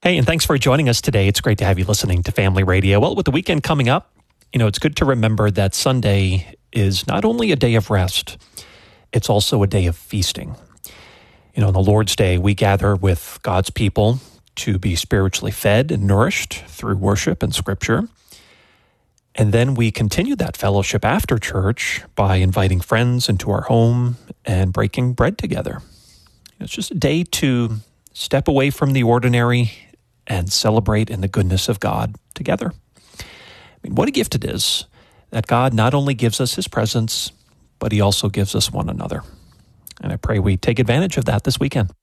Hey, and thanks for joining us today. It's great to have you listening to Family Radio. Well, with the weekend coming up, it's good to remember that Sunday is not only a day of rest, it's also a day of feasting. On the Lord's Day, we gather with God's people to be spiritually fed and nourished through worship and Scripture. And then we continue that fellowship after church by inviting friends into our home and breaking bread together. It's just a day to step away from the ordinary and celebrate in the goodness of God together. What a gift it is that God not only gives us His presence, but He also gives us one another. And I pray we take advantage of that this weekend.